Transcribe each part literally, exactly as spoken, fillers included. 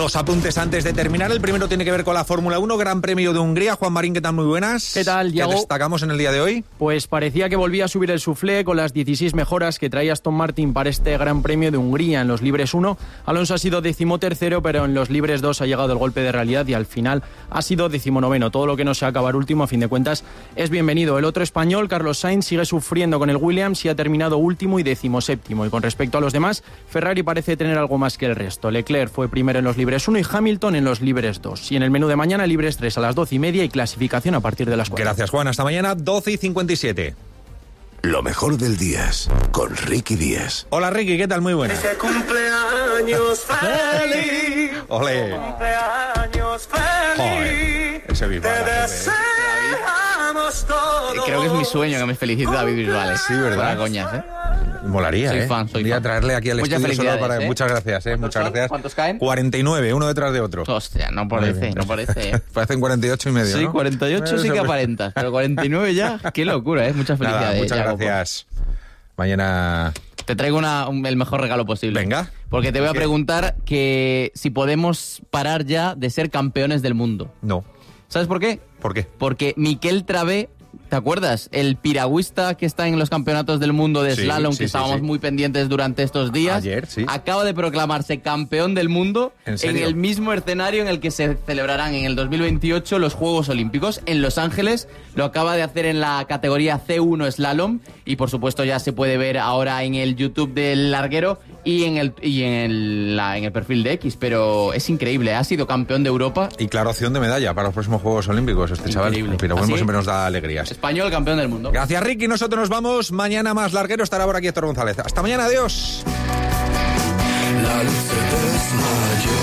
Dos apuntes antes de terminar. El primero tiene que ver con la Fórmula uno, Gran Premio de Hungría. Juan Marín, ¿qué tal? Muy buenas. ¿Qué tal, Diego? ¿Qué destacamos en el día de hoy? Pues parecía que volvía a subir el suflé con las dieciséis mejoras que traía Aston Martin para este Gran Premio de Hungría. En los libres uno, Alonso ha sido decimotercero, pero en los libres dos ha llegado el golpe de realidad y al final ha sido decimonoveno. Todo lo que no sea acabar último, a fin de cuentas, es bienvenido. El otro español, Carlos Sainz, sigue sufriendo con el Williams y ha terminado último y decimoséptimo. Y con respecto a los demás, Ferrari parece tener algo más que el resto. Leclerc fue primero en los libres uno y Hamilton en los libres dos. Y en el menú de mañana, libres tres a las doce y media y clasificación a partir de las cuatro. Gracias, Juan. Hasta mañana, doce y cincuenta y siete. Lo mejor del día con Ricky Díaz. Hola, Ricky, ¿qué tal? Muy buenas. Ese cumpleaños feliz. Ole. Cumpleaños feliz. Joder, ese Bisbal. Te deseamos todos. Creo que es mi sueño que me felicite David Bisbal. Sí, ¿verdad? Para coñas, ¿eh? Molaría, soy ¿eh? fan, soy Voy a fan. traerle aquí al Muchas estudio solo felicidades, para... ¿eh? Muchas gracias, ¿eh? Muchas gracias. ¿Cuántos caen? cuarenta y nueve, uno detrás de otro. Hostia, no Muy parece, bien. no parece, ¿eh? Parecen cuarenta y ocho y medio, Sí, ¿no? cuarenta y ocho sí que aparentas, pero cuarenta y nueve ya, qué locura, ¿eh? Muchas Nada, felicidades. muchas Yago, gracias. Mañana... Te traigo una, un- el mejor regalo posible. Venga. Porque te voy a ¿Qué? preguntar que si podemos parar ya de ser campeones del mundo. No. ¿Sabes por qué? ¿Por qué? Porque Miquel Travé, ¿te acuerdas? El piragüista que está en los campeonatos del mundo de Sí, slalom, sí, que sí, estábamos sí. muy pendientes durante estos días. Ayer, sí. Acaba de proclamarse campeón del mundo ¿En serio? el mismo escenario en el que se celebrarán en el dos mil veintiocho los Juegos Olímpicos en Los Ángeles. Lo acaba de hacer en la categoría C uno slalom y por supuesto ya se puede ver ahora en el YouTube del larguero y en el y en el, la- en el perfil de X, pero es increíble, ha sido campeón de Europa, Y claro, opción de medalla para los próximos Juegos Olímpicos, este Increíble. chaval. Pero ¿Ah, bueno, sí? siempre nos da alegrías. español campeón del mundo. Gracias, Ricky. Nosotros nos vamos. Mañana más larguero estará por aquí Héctor González. Hasta mañana. Adiós. La luz se desmayó.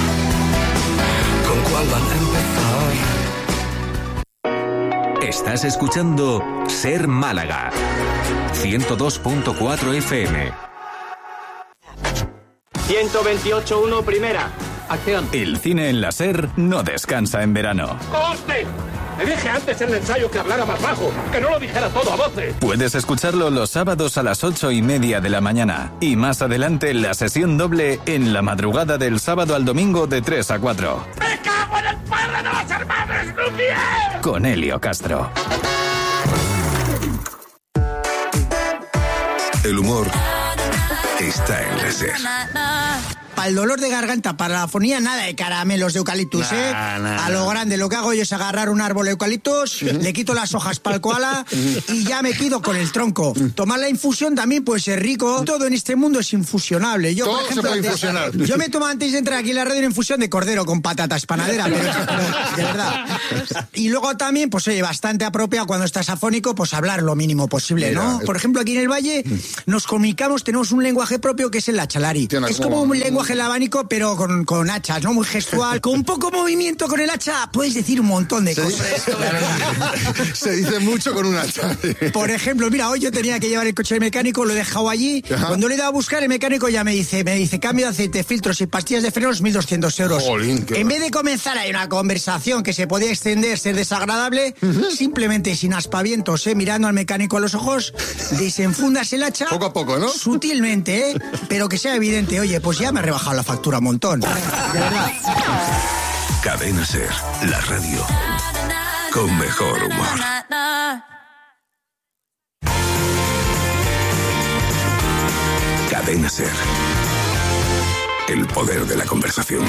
¿Con cuál van a empezar? Estás escuchando Ser Málaga. ciento dos punto cuatro F M. ciento veintiocho punto uno primera. Acción. El cine en la SER no descansa en verano. ¡Coste! Le dije antes en el ensayo que hablara más bajo, que no lo dijera todo a voces. Puedes escucharlo los sábados a las ocho y media de la mañana. Y más adelante la sesión doble en la madrugada del sábado al domingo de tres a cuatro. ¡Me cago en el padre de los hermanos Lumière! Con Helio Castro. El humor está en la SER. Para el dolor de garganta, para la afonía, nada de caramelos de eucaliptus, ¿eh? A lo grande, lo que hago yo es agarrar un árbol de eucaliptus, le quito las hojas para el koala y ya me quedo con el tronco. Tomar la infusión también puede ser rico. Todo en este mundo es infusionable. Yo, Todo por ejemplo, se puede antes- infusionar. Yo me tomo antes de entrar aquí en la radio una infusión de cordero con patatas panadera, pero, pero de verdad. Y luego también, pues oye, bastante apropiado cuando estás afónico, pues hablar lo mínimo posible, Mira, ¿no? es- Por ejemplo, aquí en el Valle nos comunicamos, tenemos un lenguaje propio que es el lachalari. Tiene Es como- como un lenguaje el abanico, pero con, con hachas, ¿no? Muy gestual. Con un poco movimiento con el hacha puedes decir un montón de Se cosas. dice, se dice mucho con un hacha. Por ejemplo, mira, hoy yo tenía que llevar el coche del mecánico, lo he dejado allí. Ajá. Cuando le he dado a buscar, el mecánico ya me dice, me dice, cambio de aceite, filtros y pastillas de frenos, mil doscientos euros. Jolín, qué en va- vez de comenzar ahí una conversación que se podía extender, ser desagradable, simplemente sin aspavientos, ¿eh? Mirando al mecánico a los ojos, desenfundas el hacha. Poco a poco, ¿no? Sutilmente, ¿eh? Pero que sea evidente, oye, pues ya me ha rebajado la factura un montón. De verdad. Cadena SER, la radio con mejor humor. Cadena SER. El poder de la conversación.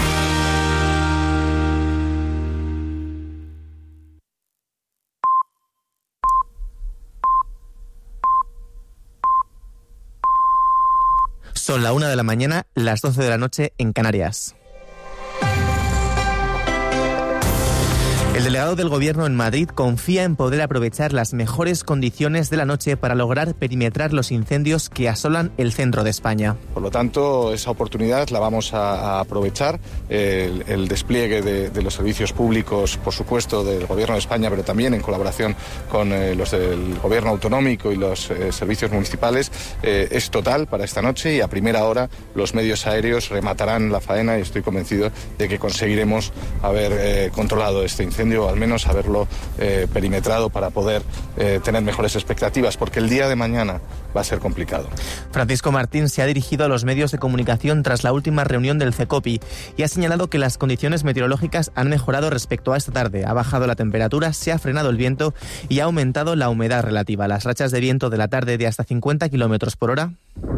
Son la una de la mañana, las doce de la noche en Canarias. El delegado del Gobierno en Madrid confía en poder aprovechar las mejores condiciones de la noche para lograr perimetrar los incendios que asolan el centro de España. Por lo tanto, esa oportunidad la vamos a, a aprovechar. El, el despliegue de, de los servicios públicos, por supuesto, del Gobierno de España, pero también en colaboración con eh, los del Gobierno autonómico y los eh, servicios municipales, eh, es total para esta noche y a primera hora los medios aéreos rematarán la faena y estoy convencido de que conseguiremos haber eh, controlado este incendio incendio, o al menos haberlo eh, perimetrado para poder eh, tener mejores expectativas, porque el día de mañana va a ser complicado. Francisco Martín se ha dirigido a los medios de comunicación tras la última reunión del CECOPI y ha señalado que las condiciones meteorológicas han mejorado respecto a esta tarde. Ha bajado la temperatura, se ha frenado el viento y ha aumentado la humedad relativa. Las rachas de viento de la tarde de hasta cincuenta kilómetros por hora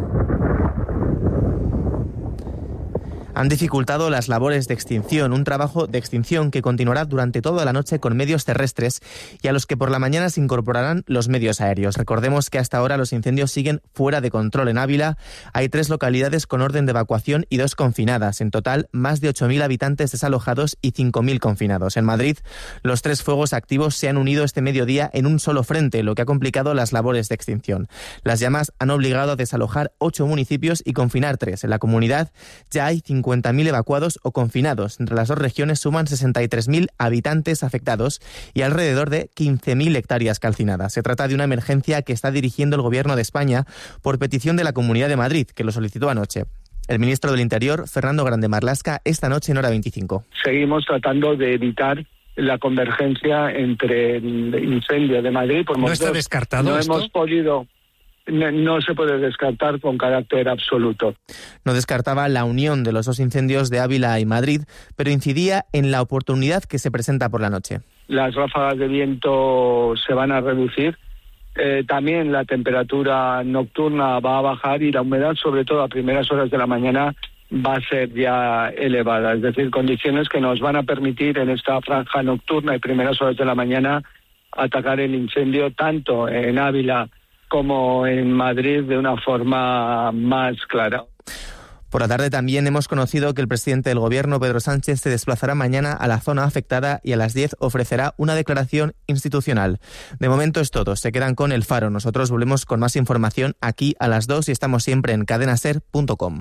han dificultado las labores de extinción, un trabajo de extinción que continuará durante toda la noche con medios terrestres y a los que por la mañana se incorporarán los medios aéreos. Recordemos que hasta ahora los incendios siguen fuera de control. En Ávila hay tres localidades con orden de evacuación y dos confinadas. En total, más de ocho mil habitantes desalojados y cinco mil confinados. En Madrid, los tres fuegos activos se han unido este mediodía en un solo frente, lo que ha complicado las labores de extinción. Las llamas han obligado a desalojar ocho municipios y confinar tres. En la comunidad ya hay cincuenta mil evacuados o confinados. Entre las dos regiones suman sesenta y tres mil habitantes afectados y alrededor de quince mil hectáreas calcinadas. Se trata de una emergencia que está dirigiendo el Gobierno de España por petición de la Comunidad de Madrid, que lo solicitó anoche. El ministro del Interior, Fernando Grande Marlaska, esta noche en Hora veinticinco. Seguimos tratando de evitar la convergencia entre el incendio de Madrid. Por ¿No está descartado No esto? hemos podido... No, no se puede descartar con carácter absoluto. No descartaba la unión de los dos incendios de Ávila y Madrid, pero incidía en la oportunidad que se presenta por la noche. Las ráfagas de viento se van a reducir. Eh, también la temperatura nocturna va a bajar y la humedad, sobre todo a primeras horas de la mañana, va a ser ya elevada. Es decir, condiciones que nos van a permitir en esta franja nocturna y primeras horas de la mañana atacar el incendio tanto en Ávila como en Madrid de una forma más clara. Por la tarde también hemos conocido que el presidente del Gobierno, Pedro Sánchez, se desplazará mañana a la zona afectada y a las diez ofrecerá una declaración institucional. De momento es todo. Se quedan con El Faro. Nosotros volvemos con más información aquí a las dos y estamos siempre en cadena ser punto com.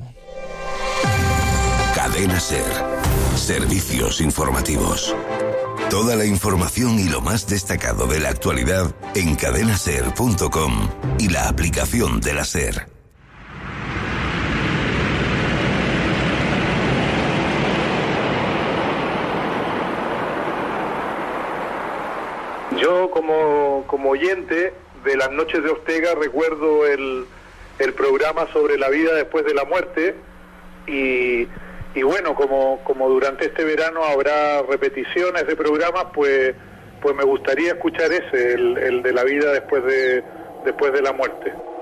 Cadena Ser. Servicios informativos. Toda la información y lo más destacado de la actualidad en cadena ser punto com y la aplicación de la SER. Yo como, como oyente de las noches de Ortega recuerdo el, el programa sobre la vida después de la muerte y... Y bueno, como, como durante este verano habrá repeticiones de programas, pues pues me gustaría escuchar ese, el, el de la vida después de, después de la muerte.